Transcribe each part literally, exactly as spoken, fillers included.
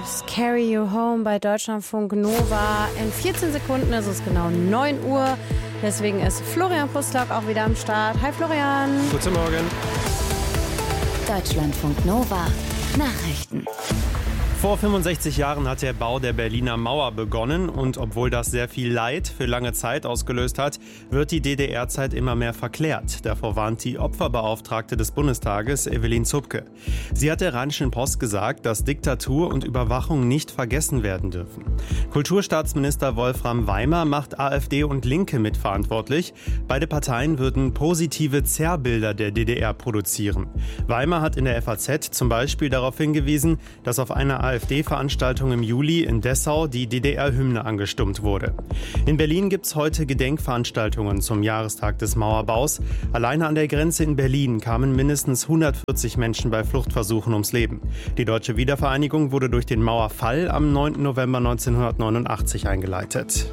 Waves, Carry You Home bei Deutschlandfunk Nova. In vierzehn Sekunden ist es genau neun Uhr. Deswegen ist Florian Pustlauk auch wieder am Start. Hi Florian. Guten Morgen. Deutschlandfunk Nova Nachrichten. Vor fünfundsechzig Jahren hat der Bau der Berliner Mauer begonnen und obwohl das sehr viel Leid für lange Zeit ausgelöst hat, wird die D D R-Zeit immer mehr verklärt. Davor warnt die Opferbeauftragte des Bundestages, Evelyn Zupke. Sie hat der Rheinischen Post gesagt, dass Diktatur und Überwachung nicht vergessen werden dürfen. Kulturstaatsminister Wolfram Weimer macht AfD und Linke mitverantwortlich. Beide Parteien würden positive Zerrbilder der D D R produzieren. Weimer hat in der F A Z zum Beispiel darauf hingewiesen, dass auf einer AfD-Veranstaltung im Juli in Dessau die D D R-Hymne angestimmt wurde. In Berlin gibt es heute Gedenkveranstaltungen zum Jahrestag des Mauerbaus. Alleine an der Grenze in Berlin kamen mindestens hundertvierzig Menschen bei Fluchtversuchen ums Leben. Die deutsche Wiedervereinigung wurde durch den Mauerfall am neunten November neunzehnhundertneunundachtzig eingeleitet.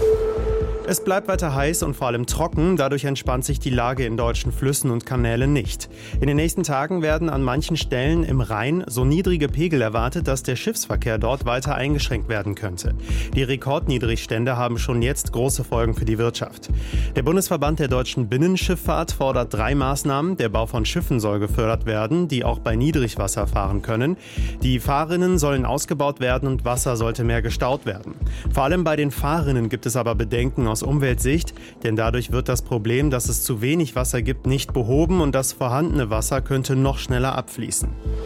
Es bleibt weiter heiß und vor allem trocken, dadurch entspannt sich die Lage in deutschen Flüssen und Kanälen nicht. In den nächsten Tagen werden an manchen Stellen im Rhein so niedrige Pegel erwartet, dass der Schiffsverkehr dort weiter eingeschränkt werden könnte. Die Rekordniedrigstände haben schon jetzt große Folgen für die Wirtschaft. Der Bundesverband der deutschen Binnenschifffahrt fordert drei Maßnahmen. Der Bau von Schiffen soll gefördert werden, die auch bei Niedrigwasser fahren können. Die Fahrrinnen sollen ausgebaut werden und Wasser sollte mehr gestaut werden. Vor allem bei den Fahrrinnen gibt es aber Bedenken aus Umweltsicht, denn dadurch wird das Problem, dass es zu wenig Wasser gibt, nicht behoben und das vorhandene Wasser könnte noch schneller abfließen.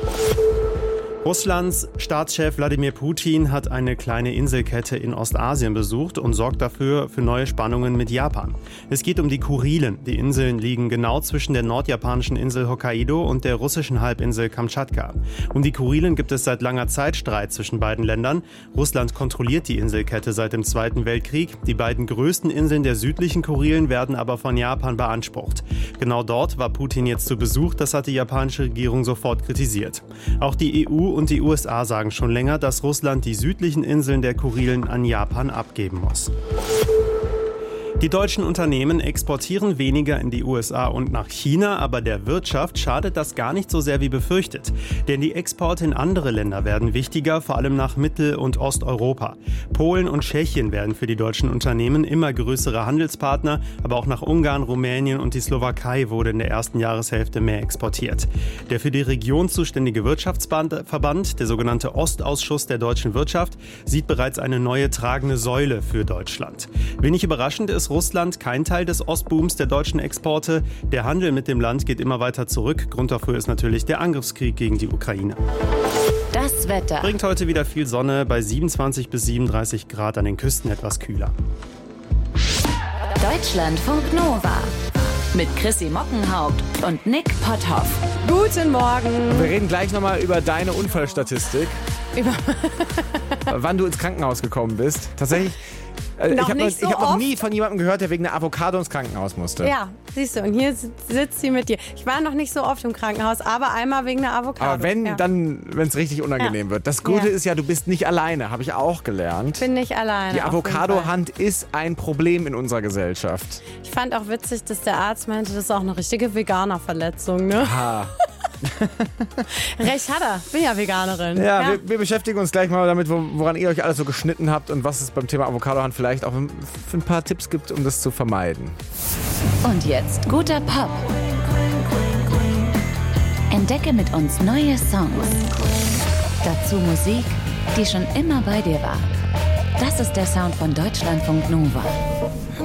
Russlands Staatschef Wladimir Putin hat eine kleine Inselkette in Ostasien besucht und sorgt dafür für neue Spannungen mit Japan. Es geht um die Kurilen. Die Inseln liegen genau zwischen der nordjapanischen Insel Hokkaido und der russischen Halbinsel Kamtschatka. Um die Kurilen gibt es seit langer Zeit Streit zwischen beiden Ländern. Russland kontrolliert die Inselkette seit dem Zweiten Weltkrieg. Die beiden größten Inseln der südlichen Kurilen werden aber von Japan beansprucht. Genau dort war Putin jetzt zu Besuch. Das hat die japanische Regierung sofort kritisiert. Auch die E U und die U S A sagen schon länger, dass Russland die südlichen Inseln der Kurilen an Japan abgeben muss. Die deutschen Unternehmen exportieren weniger in die U S A und nach China, aber der Wirtschaft schadet das gar nicht so sehr wie befürchtet. Denn die Exporte in andere Länder werden wichtiger, vor allem nach Mittel- und Osteuropa. Polen und Tschechien werden für die deutschen Unternehmen immer größere Handelspartner, aber auch nach Ungarn, Rumänien und die Slowakei wurde in der ersten Jahreshälfte mehr exportiert. Der für die Region zuständige Wirtschaftsverband, der sogenannte Ostausschuss der deutschen Wirtschaft, sieht bereits eine neue tragende Säule für Deutschland. Wenig überraschend ist Russland kein Teil des Ostbooms der deutschen Exporte. Der Handel mit dem Land geht immer weiter zurück. Grund dafür ist natürlich der Angriffskrieg gegen die Ukraine. Das Wetter. Bringt heute wieder viel Sonne, bei siebenundzwanzig bis siebenunddreißig Grad, an den Küsten etwas kühler. Deutschlandfunk Nova mit Chrissy Mockenhaupt und Nick Potthoff. Guten Morgen. Wir reden gleich nochmal über deine Unfallstatistik. Über Wann du ins Krankenhaus gekommen bist. Tatsächlich. Äh, noch ich habe nicht noch, so hab noch oft. nie von jemandem gehört, der wegen einer Avocado ins Krankenhaus musste. Ja, siehst du, und hier sitzt sie mit dir. Ich war noch nicht so oft im Krankenhaus, aber einmal wegen einer Avocado. Aber wenn, ja. dann, wenn es richtig unangenehm Ja. wird. Das Gute Ja. ist ja, du bist nicht alleine, habe ich auch gelernt. Bin nicht alleine. Die auf jeden Fall. Avocado-Hand ist ein Problem in unserer Gesellschaft. Ich fand auch witzig, dass der Arzt meinte, das ist auch eine richtige Veganer-Verletzung, ne? Ha. Recht hat er. Bin ja Veganerin. Ja, ja. Wir, wir beschäftigen uns gleich mal damit, wo- woran ihr euch alles so geschnitten habt und was es beim Thema Avocado-Hand vielleicht auch für ein paar Tipps gibt, um das zu vermeiden. Und jetzt guter Pop. Entdecke mit uns neue Songs. Dazu Musik, die schon immer bei dir war. Das ist der Sound von Deutschlandfunk Nova.